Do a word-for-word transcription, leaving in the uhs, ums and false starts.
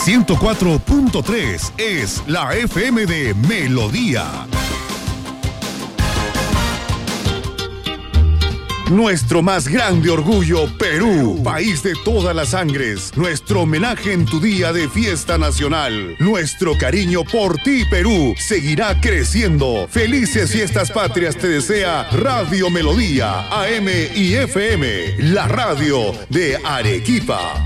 ciento cuatro punto tres es la F M de Melodía. Nuestro más grande orgullo, Perú, país de todas las sangres. Nuestro homenaje en tu día de fiesta nacional. Nuestro cariño por ti, Perú, seguirá creciendo. Felices fiestas patrias te desea Radio Melodía, A M y F M, la radio de Arequipa.